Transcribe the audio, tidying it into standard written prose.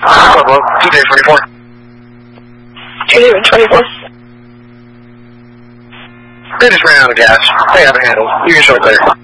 Well, 2 days 24. 2 days 24. They just ran out of gas. They have it handled. You can show it later.